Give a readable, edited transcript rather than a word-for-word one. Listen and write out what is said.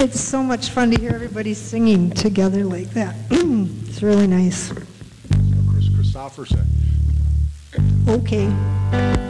It's so much fun to hear everybody singing together like that. It's really nice. Chris Christopherson. Okay.